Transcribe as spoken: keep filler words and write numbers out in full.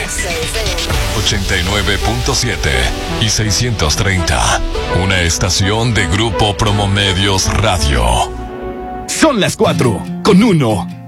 ochenta y nueve punto siete y seiscientos treinta. Una estación de Grupo Promomedios Radio. Son las cuatro con uno.